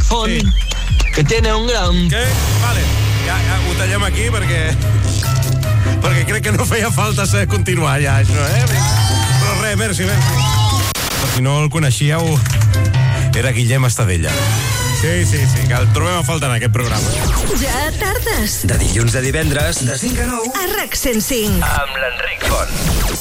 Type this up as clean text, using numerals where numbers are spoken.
Font, que tiene un gran... Què? Vale, ja ho tallem aquí perquè crec que no feia falta continuar ja, això, Però res, merci. Per si no el coneixíeu, era Guillem Estadella. Sí, que el trobem a faltar en aquest programa. Ja tardes. De dilluns a divendres, de 5 a 9. A RAC 105. Amb l'Enric Font.